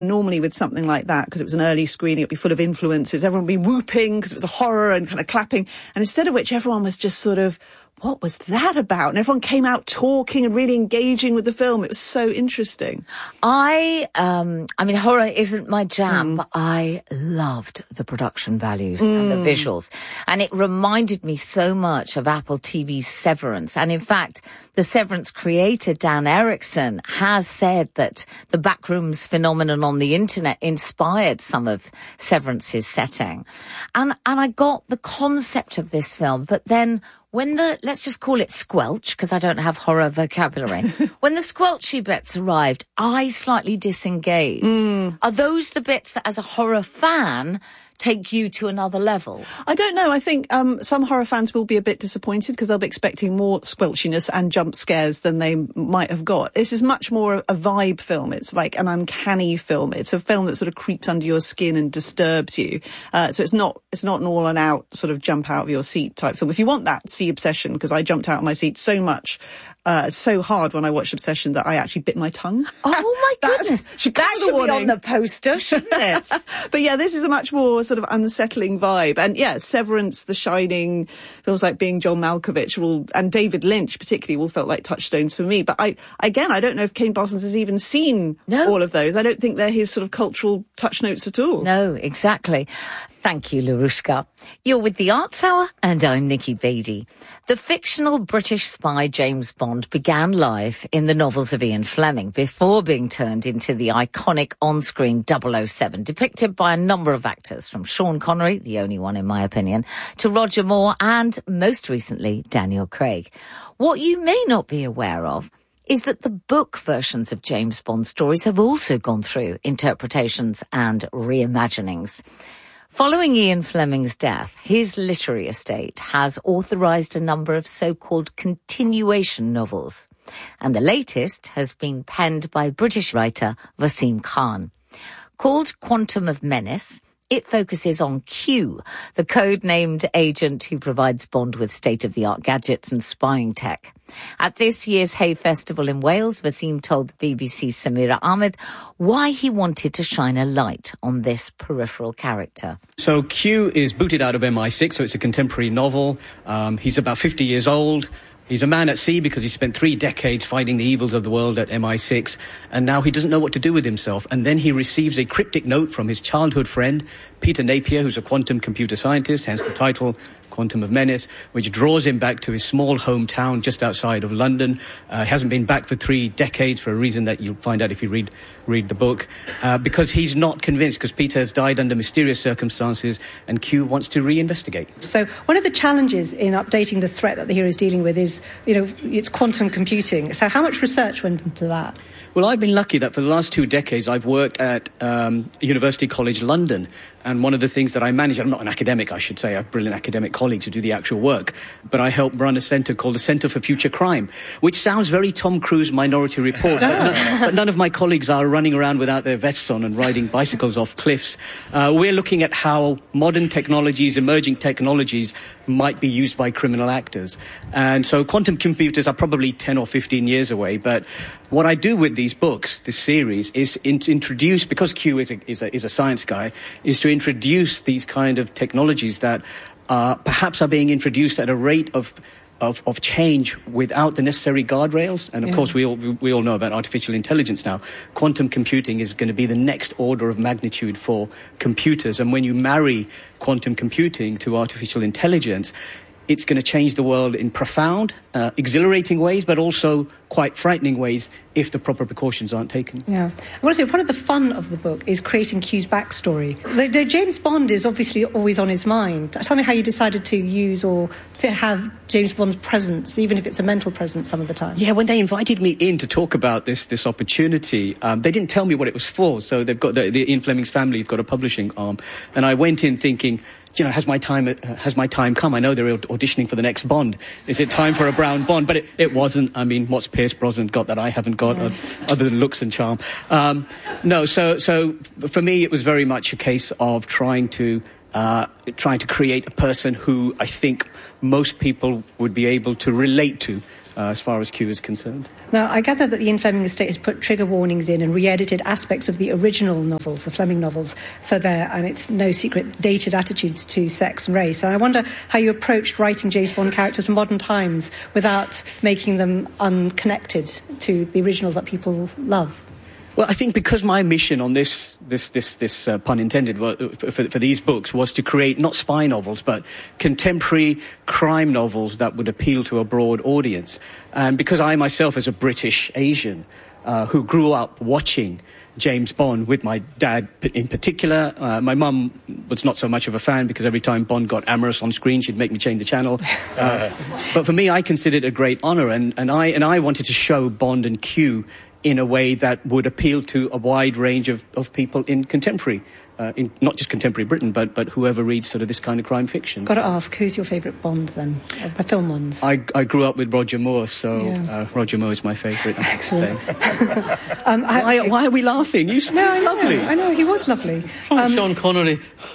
Normally with something like that, because it was an early screening, it'd be full of influences. Everyone would be whooping because it was a horror and kind of clapping. And instead of which, everyone was just sort of, what was that about? And everyone came out talking and really engaging with the film. It was so interesting. I mean, horror isn't my jam, but I loved the production values and the visuals. And it reminded me so much of Apple TV's Severance. And in fact, the Severance creator, Dan Erickson, has said that the backrooms phenomenon on the internet inspired some of Severance's setting. And I got the concept of this film, but then when let's just call it squelch, because I don't have horror vocabulary. When the squelchy bits arrived, I slightly disengaged. Are those the bits that, as a horror fan, take you to another level? I don't know. I think some horror fans will be a bit disappointed because they'll be expecting more squelchiness and jump scares than they might have got. This is much more a vibe film. It's like an uncanny film. It's a film that sort of creeps under your skin and disturbs you. So it's not an all and out sort of jump out of your seat type film. If you want that, see Obsession, because I jumped out of my seat so much. So hard when I watched Obsession that I actually bit my tongue. Oh my goodness. That should be on the poster, shouldn't it? But yeah, this is a much more sort of unsettling vibe. And yeah, Severance, The Shining, films like Being John Malkovich and David Lynch particularly all felt like touchstones for me. But I don't know if Kane Parsons has even seen all of those. I don't think they're his sort of cultural touch notes at all. No, exactly. Thank you, Larushka. You're with The Arts Hour, and I'm Nikki Beattie. The fictional British spy James Bond began life in the novels of Ian Fleming before being turned into the iconic on-screen 007, depicted by a number of actors, from Sean Connery, the only one in my opinion, to Roger Moore and, most recently, Daniel Craig. What you may not be aware of is that the book versions of James Bond stories have also gone through interpretations and reimaginings. Following Ian Fleming's death, his literary estate has authorised a number of so-called continuation novels, and the latest has been penned by British writer Wasim Khan. Called Quantum of Menace, it focuses on Q, the code-named agent who provides Bond with state-of-the-art gadgets and spying tech. At this year's Hay Festival in Wales, Wasim told the BBC's Samira Ahmed why he wanted to shine a light on this peripheral character. So Q is booted out of MI6, so it's a contemporary novel. He's about 50 years old. He's a man at sea because he spent 3 decades fighting the evils of the world at MI6, and now he doesn't know what to do with himself. And then he receives a cryptic note from his childhood friend, Peter Napier, who's a quantum computer scientist, hence the title, Quantum of Menace, which draws him back to his small hometown just outside of London. He hasn't been back for 3 decades for a reason that you'll find out if you read the book, because he's not convinced, because Peter has died under mysterious circumstances and Q wants to reinvestigate. So one of the challenges in updating the threat that the hero is dealing with is, it's quantum computing. So how much research went into that? Well, I've been lucky that for the last 2 decades I've worked at University College London, and one of the things that I manage, I'm not an academic, I should say, I have brilliant academic colleagues who do the actual work, but I help run a centre called the Centre for Future Crime, which sounds very Tom Cruise Minority Report, but none of my colleagues are running around without their vests on and riding bicycles off cliffs. We're looking at how modern technologies, emerging technologies, might be used by criminal actors. And so quantum computers are probably 10 or 15 years away, but what I do with these books, this series, is introduce, because Q is a science guy, is to introduce these kind of technologies that perhaps are being introduced at a rate of change without the necessary guardrails. And of course, we all know about artificial intelligence now. Quantum computing is going to be the next order of magnitude for computers. And when you marry quantum computing to artificial intelligence, it's going to change the world in profound, exhilarating ways, but also quite frightening ways if the proper precautions aren't taken. Yeah. I want to say, part of the fun of the book is creating Q's backstory. The James Bond is obviously always on his mind. Tell me how you decided to use or have James Bond's presence, even if it's a mental presence some of the time. Yeah, when they invited me in to talk about this opportunity, they didn't tell me what it was for. So they've got the Ian Fleming's family have got a publishing arm, and I went in thinking, has my time come? I know they're auditioning for the next Bond. Is it time for a brown Bond? But it wasn't. I mean, what's Pierce Brosnan got that I haven't got, other than looks and charm? No, so for me, it was very much a case of trying to create a person who I think most people would be able to relate to, as far as Q is concerned. Now, I gather that the Ian Fleming estate has put trigger warnings in and re-edited aspects of the original novels, the Fleming novels, for their, and it's no secret, dated attitudes to sex and race. And I wonder how you approached writing James Bond characters in modern times without making them unconnected to the originals that people love. Well, I think because my mission on this pun intended, for these books was to create not spy novels, but contemporary crime novels that would appeal to a broad audience. And because I myself, as a British Asian, who grew up watching James Bond with my dad in particular, my mum was not so much of a fan because every time Bond got amorous on screen, she'd make me change the channel. But for me, I considered it a great honour, and I wanted to show Bond and Q in a way that would appeal to a wide range of people in contemporary, in not just contemporary Britain, but whoever reads sort of this kind of crime fiction. Got to ask, who's your favourite Bond then, of the film ones? I grew up with Roger Moore, so Roger Moore is my favourite. Excellent. Why are we laughing? He's lovely. I know, he was lovely. Sean Connery.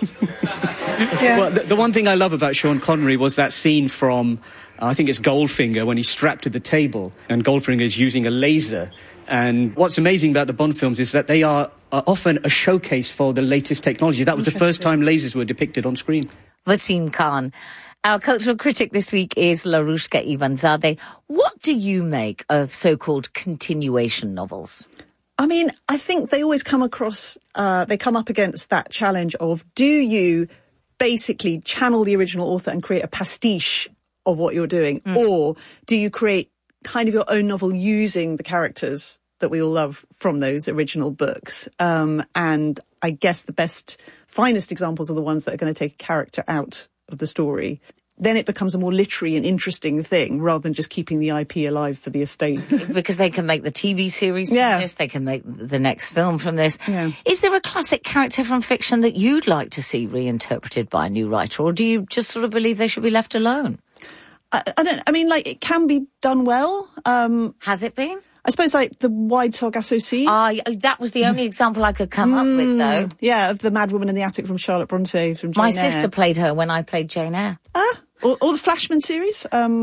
Well, the one thing I love about Sean Connery was that scene from, I think it's Goldfinger, when he's strapped to the table, and Goldfinger is using a laser. And what's amazing about the Bond films is that they are often a showcase for the latest technology. That was the first time lasers were depicted on screen. Wasim Khan. Our cultural critic this week is Larushka Ivanzadeh. What do you make of so-called continuation novels? I mean, I think they always come across, they come up against that challenge of, do you basically channel the original author and create a pastiche of what you're doing? Or do you create kind of your own novel using the characters that we all love from those original books? And I guess the finest examples are the ones that are going to take a character out of the story. Then it becomes a more literary and interesting thing rather than just keeping the IP alive for the estate. Because they can make the TV series from this, they can make the next film from this. Yeah. Is there a classic character from fiction that you'd like to see reinterpreted by a new writer, or do you just sort of believe they should be left alone? I mean, like, it can be done well. Has it been? I suppose, like, the Wide Sargasso Sea. That was the only example I could come up with, though. Yeah, of the Mad Woman in the Attic from Charlotte Bronte, from Jane My Eyre. sister played her when I played Jane Eyre. Or the Flashman series.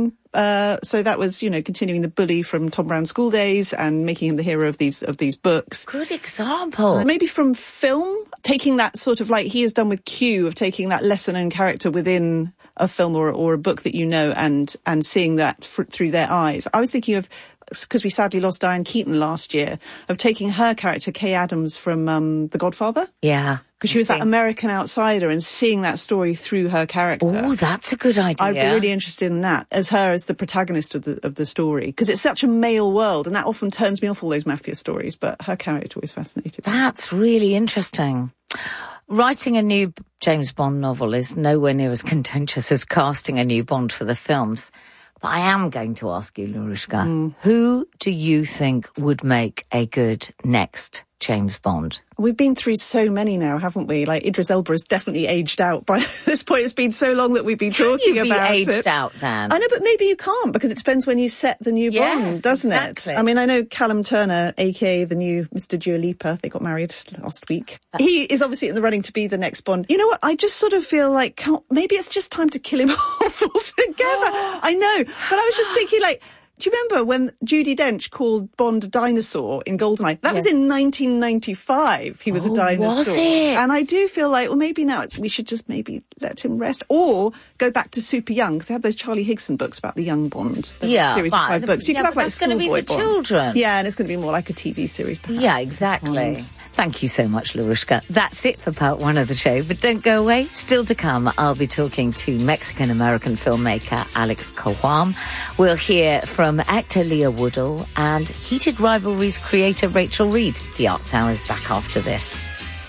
So that was, continuing the bully from Tom Brown's school days and making him the hero of these books. Good example. Maybe from film, taking that sort of, like he has done with Q, of taking that lesser-known character within a film or a book that and seeing that through their eyes. I was thinking of, because we sadly lost Diane Keaton last year, of taking her character, Kay Adams, from The Godfather. Yeah. Because she was that American outsider and seeing that story through her character. Oh, that's a good idea. I'd be really interested in that, as her as the protagonist of the story. Because it's such a male world, and that often turns me off all those mafia stories, but her character always fascinated me. That's really interesting. Writing a new James Bond novel is nowhere near as contentious as casting a new Bond for the films. But I am going to ask you, Larushka, who do you think would make a good next James Bond? We've been through so many now, haven't we? Like, Idris Elba has definitely aged out by this point. It's been so long that we've been talking about it. Can you be aged out, then? I know, but maybe you can't, because it depends when you set the new Bond, doesn't it? I mean, I know Callum Turner, a.k.a. the new Mr. Dua Lipa, they got married last week. He is obviously in the running to be the next Bond. You know what? I just sort of feel like, maybe it's just time to kill him off altogether. I know, but I was just thinking, like, do you remember when Judi Dench called Bond a dinosaur in GoldenEye? That was in 1995. He was a dinosaur. Was it? And I do feel like, well, maybe now we should just maybe let him rest, or go back to super young, because they had those Charlie Higson books about the young Bond. Series of 5 books. You could have, like, that's going to be for children. Yeah, and it's going to be more like a TV series, perhaps. Yeah, exactly. Thank you so much, Larushka. That's it for part one of the show, but don't go away. Still to come, I'll be talking to Mexican-American filmmaker Alex Coham. We'll hear from actor Leah Woodall and Heated Rivalries creator Rachel Reed. The Arts Hour is back after this.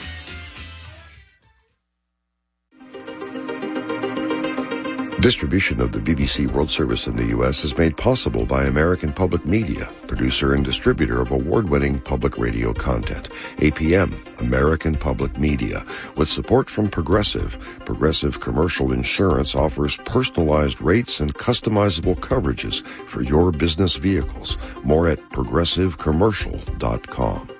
Distribution of the BBC World Service in the U.S. is made possible by American Public Media, producer and distributor of award-winning public radio content. APM, American Public Media. With support from Progressive. Progressive Commercial Insurance offers personalized rates and customizable coverages for your business vehicles. More at progressivecommercial.com.